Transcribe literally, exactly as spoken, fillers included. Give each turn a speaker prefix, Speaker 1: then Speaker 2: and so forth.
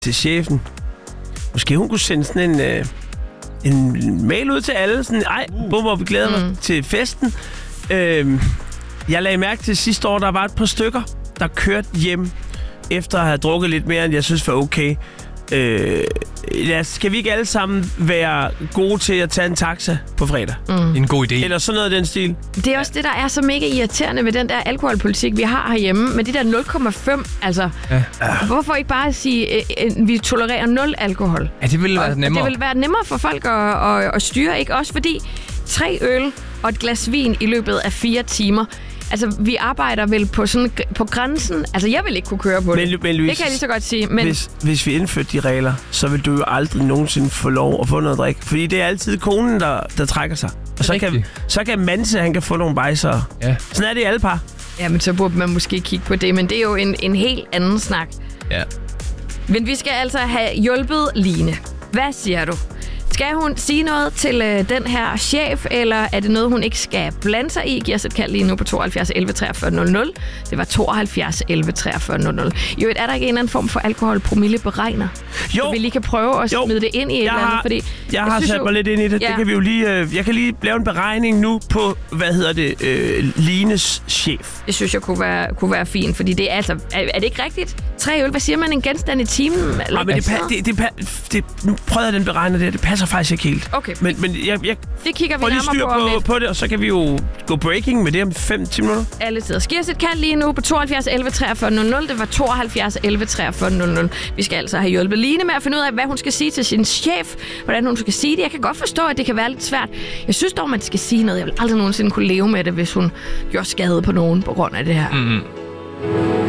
Speaker 1: til chefen. Måske hun kunne sende sådan en, øh, en mail ud til alle. Sådan, ej, bummer, vi glæder mig mm. til festen. Øh, jeg lagde mærke til sidste år, der var et par stykker, der kørte hjem efter at have drukket lidt mere, end jeg synes var okay. Øh, ja, skal vi ikke alle sammen være gode til at tage en taxa på fredag?
Speaker 2: Mm. En god idé.
Speaker 1: Eller sådan noget af den stil.
Speaker 3: Det er også det, der er så mega irriterende ved den der alkoholpolitik, vi har herhjemme. Med de der nul komma fem, altså. Ja. Hvorfor ikke bare sige, at vi tolererer nul alkohol?
Speaker 2: Ja, det ville være nemmere.
Speaker 3: Det ville være nemmere for folk at, at, at styre, ikke? Også fordi tre øl og et glas vin i løbet af fire timer. Altså, vi arbejder vel på sådan på grænsen. Altså, jeg vil ikke kunne køre på det.
Speaker 1: Men, men Louise,
Speaker 3: det kan jeg lige så godt sige. Men
Speaker 1: hvis, hvis vi indførte de regler, så vil du jo aldrig nogensinde få lov at få noget drik. Fordi det er altid konen, der, der trækker sig. Og så kan, så kan Manse, han kan få nogle bajser. Ja. Sådan er det i alle par.
Speaker 3: Ja, men så burde man måske kigge på det. Men det er jo en, en helt anden snak.
Speaker 2: Ja.
Speaker 3: Men vi skal altså have hjulpet Line. Hvad siger du? Skal hun sige noget til øh, den her chef, eller er det noget, hun ikke skal blande sig i? Giv os et kald lige nu på tooghalvfjerds elleve treogfyrre nul nul. Det var tooghalvfjerds elleve treogfyrre nul nul. Jo, er der ikke en eller anden form for alkoholpromilleberegner?
Speaker 1: Jo.
Speaker 3: Så vi lige kan prøve at jo. smide det ind i et
Speaker 1: jeg
Speaker 3: eller andet,
Speaker 1: har,
Speaker 3: fordi...
Speaker 1: Jeg, jeg har
Speaker 3: synes
Speaker 1: sat
Speaker 3: jo,
Speaker 1: mig lidt ind i det. Ja. Det kan vi jo lige... Øh, jeg kan lige lave en beregning nu på, hvad hedder det, øh, Lines chef.
Speaker 3: Det synes jeg kunne være, kunne være fint, fordi det er altså... Er, er det ikke rigtigt? Tre øl, hvad siger man? En genstand i timen?
Speaker 1: Nej, men det, det, det, det, nu prøver jeg den beregner der. Det passer faktisk ikke helt.
Speaker 3: Okay.
Speaker 1: Men, men jeg, jeg
Speaker 3: det kigger vi
Speaker 1: får lige styr
Speaker 3: på,
Speaker 1: på, på det, og så kan vi jo gå breaking med det om fem ti minutter.
Speaker 3: Alle tider. Giv os et kald lige nu på tooghalvfjerds elleve treogfyrre nul nul. Det var tooghalvfjerds elleve treogfyrre nul nul. Vi skal altså have hjulpet Line med at finde ud af, hvad hun skal sige til sin chef. Hvordan hun skal sige det. Jeg kan godt forstå, at det kan være lidt svært. Jeg synes dog, man skal sige noget. Jeg vil aldrig nogensinde kunne leve med det, hvis hun gjorde skade på nogen på grund af det her. Mm-hmm.